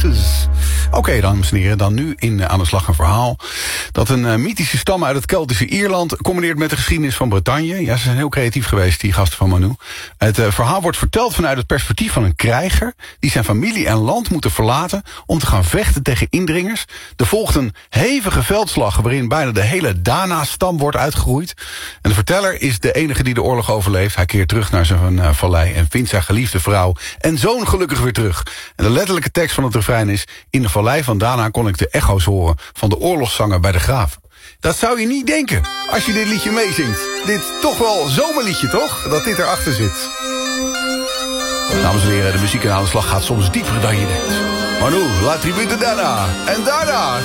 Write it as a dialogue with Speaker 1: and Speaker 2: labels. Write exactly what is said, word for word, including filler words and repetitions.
Speaker 1: Texas. Oké, okay, dames en heren, dan nu in uh, Aan de Slag een verhaal dat een uh, mythische stam uit het Keltische Ierland combineert met de geschiedenis van Bretagne. Ja, ze zijn heel creatief geweest, die gasten van Manu. Het uh, verhaal wordt verteld vanuit het perspectief van een krijger die zijn familie en land moeten verlaten om te gaan vechten tegen indringers. Er volgt een hevige veldslag waarin bijna de hele Dana-stam wordt uitgeroeid. En de verteller is de enige die de oorlog overleeft. Hij keert terug naar zijn uh, vallei en vindt zijn geliefde vrouw en zoon gelukkig weer terug. En de letterlijke tekst van het refrein is: in de vallei van Dana kon ik de echo's horen van de oorlogszanger bij de graaf. Dat zou je niet denken als je dit liedje meezingt. Dit toch wel zomerliedje, toch? Dat dit erachter zit. Dames en heren, de muziek in Aan de Slag gaat soms dieper dan je denkt. Manu, la tribu de Dana. En daarna